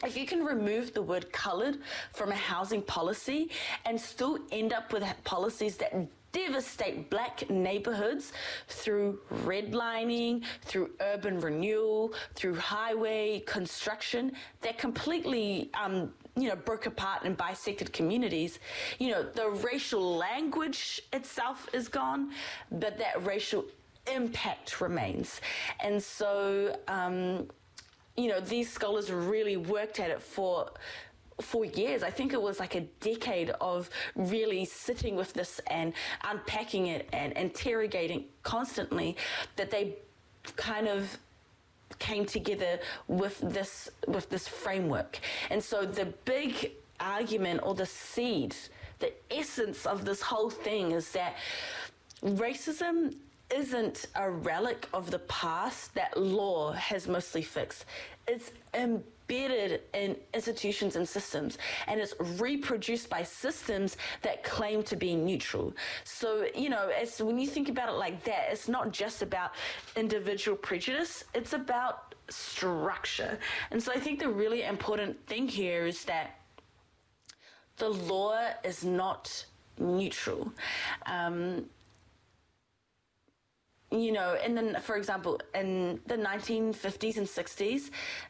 if you can remove the word colored from a housing policy and still end up with policies that devastate black neighborhoods through redlining, through urban renewal, through highway construction that completely, broke apart and bisected communities. The racial language itself is gone, but that racial impact remains. And so, these scholars really worked at it for years. I think it was like a decade of really sitting with this and unpacking it and interrogating constantly, that they kind of came together with this framework. And so the big argument, or the seed, the essence of this whole thing, is that racism isn't a relic of the past that law has mostly fixed. It's embedded in institutions and systems, and it's reproduced by systems that claim to be neutral. So, when you think about it like that, it's not just about individual prejudice, it's about structure. And so I think the really important thing here is that the law is not neutral. For example, in the 1950s and 60s,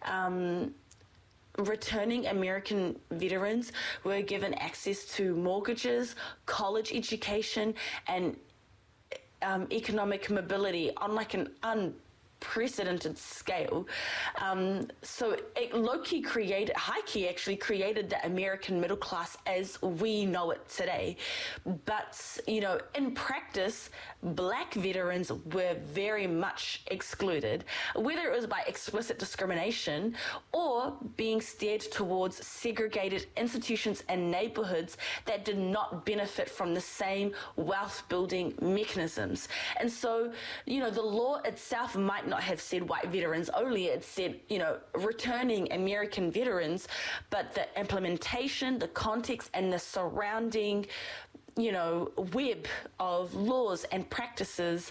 returning American veterans were given access to mortgages, college education, and economic mobility on like an unprecedented scale. So it high-key actually created the American middle class as we know it today. But, in practice, black veterans were very much excluded, whether it was by explicit discrimination or being steered towards segregated institutions and neighborhoods that did not benefit from the same wealth-building mechanisms. And so, the law itself might not have said white veterans only, it said, returning American veterans, but the implementation, the context, and the surrounding web of laws and practices,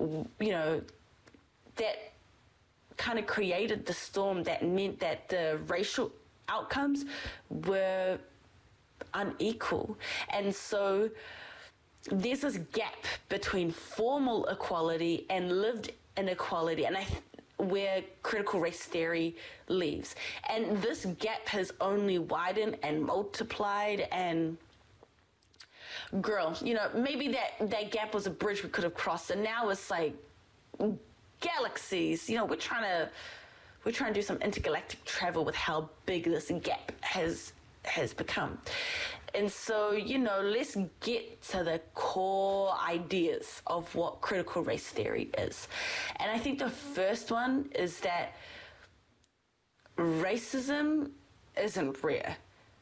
that kind of created the storm that meant that the racial outcomes were unequal. And so there's this gap between formal equality and lived inequality, and where critical race theory leaves. And this gap has only widened and multiplied, and maybe that gap was a bridge we could have crossed, and now it's like galaxies. We're trying to do some intergalactic travel with how big this gap has become. And so, let's get to the core ideas of what critical race theory is. And I think the first one is that racism isn't rare.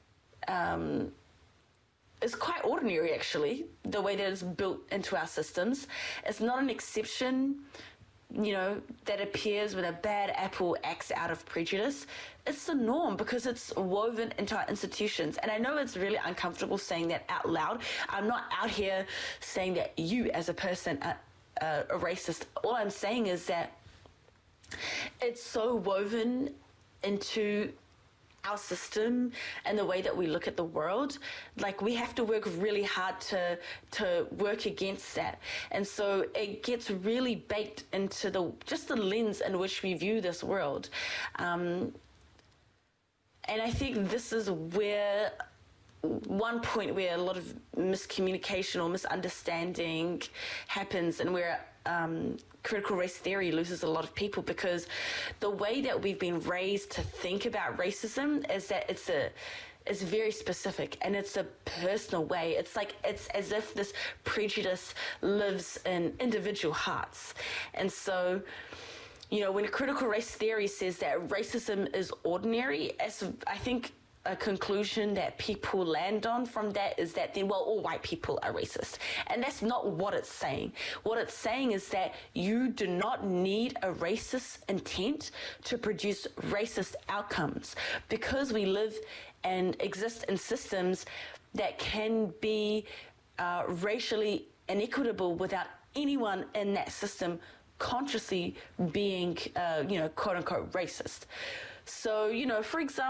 It's quite ordinary, actually, the way that it's built into our systems. It's not an exception, that appears when a bad apple acts out of prejudice. It's the norm because it's woven into our institutions. And I know it's really uncomfortable saying that out loud. I'm not out here saying that you as a person are a racist. All I'm saying is that it's so woven into our system and the way that we look at the world. Like, we have to work really hard to work against that. And so it gets really baked into the lens in which we view this world. And I think this is where one point where a lot of miscommunication or misunderstanding happens, and where critical race theory loses a lot of people, because the way that we've been raised to think about racism is that it's very specific and it's a personal way. It's as if this prejudice lives in individual hearts. And so, when critical race theory says that racism is ordinary, I think a conclusion that people land on from that is that then, well, all white people are racist. And that's not what it's saying. What it's saying is that you do not need a racist intent to produce racist outcomes, because we live and exist in systems that can be racially inequitable without anyone in that system consciously being, quote unquote, racist. So, for example,